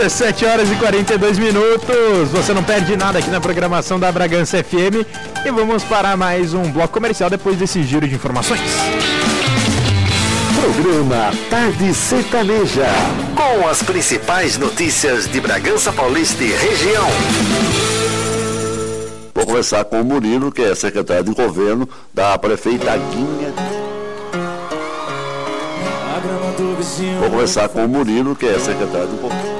17 horas e 42 minutos. Você não perde nada aqui na programação da Bragança FM. E vamos para mais um bloco comercial depois desse giro de informações. Programa Tarde Sertaneja, com as principais notícias de Bragança Paulista e região. Vou conversar com o Murilo, que é secretário de governo da prefeita Guinha. Vou conversar com o Murilo, que é secretário de governo.